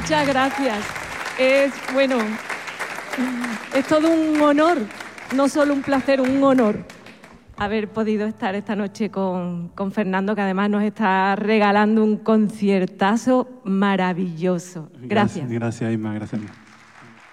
Muchas gracias. Es todo un honor, no solo un placer, un honor haber podido estar esta noche con Fernando, que además nos está regalando un conciertazo maravilloso. Gracias. Gracias, Isma, gracias.